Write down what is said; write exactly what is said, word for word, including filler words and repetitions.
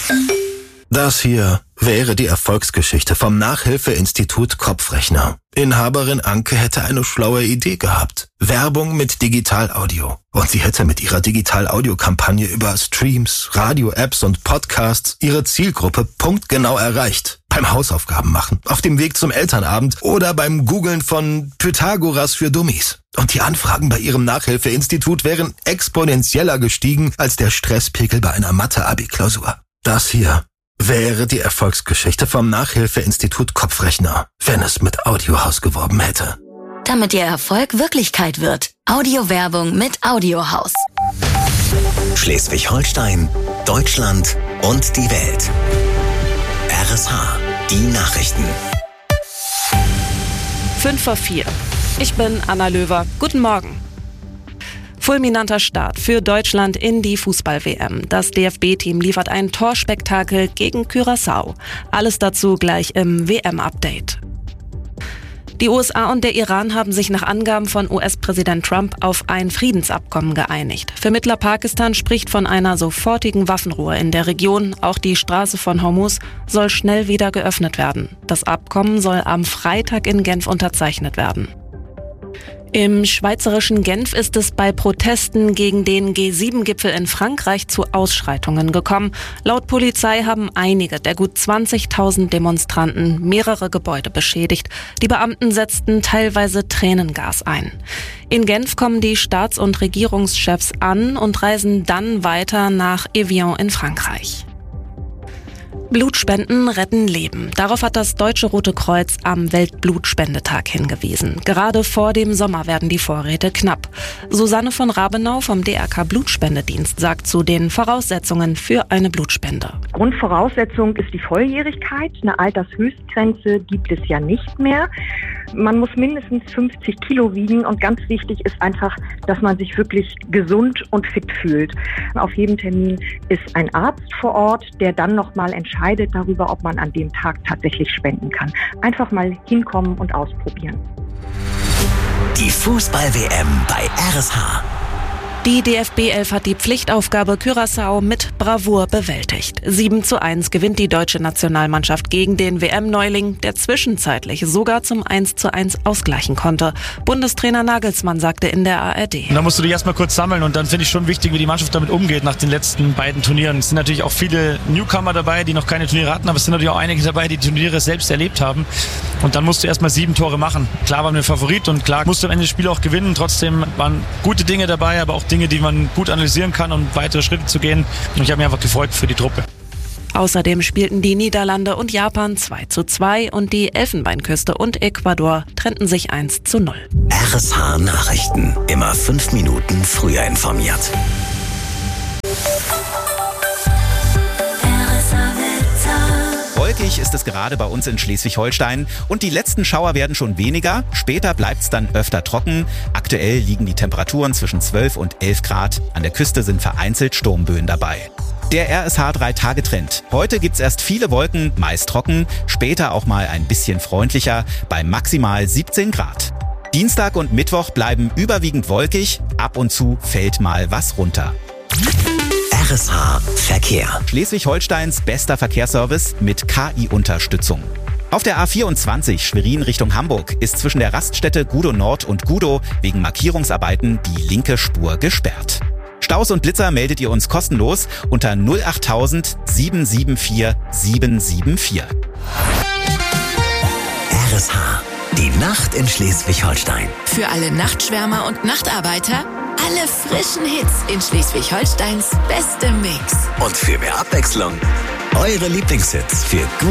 Das hier wäre die Erfolgsgeschichte vom Nachhilfeinstitut Kopfrechner. Inhaberin Anke hätte eine schlaue Idee gehabt. Werbung mit Digital-Audio. Und sie hätte mit ihrer Digital-Audio-Kampagne über Streams, Radio-Apps und Podcasts ihre Zielgruppe punktgenau erreicht. Beim Hausaufgaben machen, auf dem Weg zum Elternabend oder beim Googlen von Pythagoras für Dummies. Und die Anfragen bei ihrem Nachhilfeinstitut wären exponentieller gestiegen als der Stresspegel bei einer Mathe-Abi-Klausur. Das hier wäre die Erfolgsgeschichte vom Nachhilfeinstitut Kopfrechner, wenn es mit Audiohaus geworben hätte. Damit Ihr Erfolg Wirklichkeit wird. Audiowerbung mit Audiohaus. Schleswig-Holstein, Deutschland und die Welt. R S H, die Nachrichten. Fünf vor vier. Ich bin Anna Löwer. Guten Morgen. Fulminanter Start für Deutschland in die Fußball-W M. Das D F B-Team liefert ein Torspektakel gegen Curaçao. Alles dazu gleich im W M-Update. Die U S A und der Iran haben sich nach Angaben von U S-Präsident Trump auf ein Friedensabkommen geeinigt. Vermittler Pakistan spricht von einer sofortigen Waffenruhe in der Region. Auch die Straße von Hormuz soll schnell wieder geöffnet werden. Das Abkommen soll am Freitag in Genf unterzeichnet werden. Im schweizerischen Genf ist es bei Protesten gegen den G sieben Gipfel in Frankreich zu Ausschreitungen gekommen. Laut Polizei haben einige der gut zwanzigtausend Demonstranten mehrere Gebäude beschädigt. Die Beamten setzten teilweise Tränengas ein. In Genf kommen die Staats- und Regierungschefs an und reisen dann weiter nach Evian in Frankreich. Blutspenden retten Leben. Darauf hat das Deutsche Rote Kreuz am Weltblutspendetag hingewiesen. Gerade vor dem Sommer werden die Vorräte knapp. Susanne von Rabenau vom D R K Blutspendedienst sagt zu den Voraussetzungen für eine Blutspende. Grundvoraussetzung ist die Volljährigkeit. Eine Altershöchstgrenze gibt es ja nicht mehr. Man muss mindestens fünfzig Kilo wiegen und ganz wichtig ist einfach, dass man sich wirklich gesund und fit fühlt. Auf jedem Termin ist ein Arzt vor Ort, der dann nochmal entscheidet darüber, ob man an dem Tag tatsächlich spenden kann. Einfach mal hinkommen und ausprobieren. Die Fußball-W M bei R S H. Die D F B elf hat die Pflichtaufgabe Curaçao mit Bravour bewältigt. sieben zu eins gewinnt die deutsche Nationalmannschaft gegen den W M-Neuling, der zwischenzeitlich sogar zum eins zu eins ausgleichen konnte. Bundestrainer Nagelsmann sagte in der A R D. Und da musst du dich erstmal kurz sammeln und dann finde ich schon wichtig, wie die Mannschaft damit umgeht nach den letzten beiden Turnieren. Es sind natürlich auch viele Newcomer dabei, die noch keine Turniere hatten, aber es sind natürlich auch einige dabei, die die Turniere selbst erlebt haben. Und dann musst du erstmal sieben Tore machen. Klar waren wir Favorit und klar musst du am Ende das Spiel auch gewinnen. Trotzdem waren gute Dinge dabei, aber auch Dinge, die man gut analysieren kann, um weitere Schritte zu gehen. Und ich habe mich einfach gefreut für die Truppe. Außerdem spielten die Niederlande und Japan zwei zu zwei und die Elfenbeinküste und Ecuador trennten sich eins zu null. R S H Nachrichten. Immer fünf Minuten früher informiert. Wolkig ist es gerade bei uns in Schleswig-Holstein und die letzten Schauer werden schon weniger. Später bleibt es dann öfter trocken. Aktuell liegen die Temperaturen zwischen zwölf und elf Grad. An der Küste sind vereinzelt Sturmböen dabei. Der R S H drei Tage Trend. Heute gibt's erst viele Wolken, meist trocken, später auch mal ein bisschen freundlicher, bei maximal siebzehn Grad. Dienstag und Mittwoch bleiben überwiegend wolkig, ab und zu fällt mal was runter. R S H Verkehr. Schleswig-Holsteins bester Verkehrsservice mit K I-Unterstützung. Auf der A vierundzwanzig Schwerin Richtung Hamburg ist zwischen der Raststätte Gudow Nord und Gudow wegen Markierungsarbeiten die linke Spur gesperrt. Staus und Blitzer meldet ihr uns kostenlos unter null acht tausend sieben sieben vier sieben sieben vier. R S H. Die Nacht in Schleswig-Holstein. Für alle Nachtschwärmer und Nachtarbeiter alle frischen Hits in Schleswig-Holsteins bestem Mix. Und für mehr Abwechslung, eure Lieblingshits für gut.